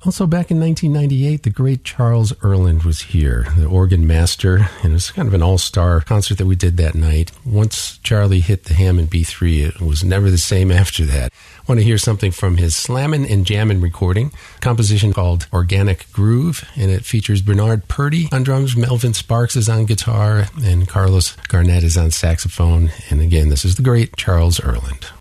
Also, back in 1998, the great Charles Earland was here, the organ master, and it was kind of an all-star concert that we did that night. Once Charlie hit the Hammond B3, it was never the same after that. I want to hear something from his Slammin' and Jammin' recording, a composition called Organic Groove, and it features Bernard Purdy on drums, Melvin Sparks is on guitar, and Carlos Garnett is on saxophone. And again, this is the great Charles Earland.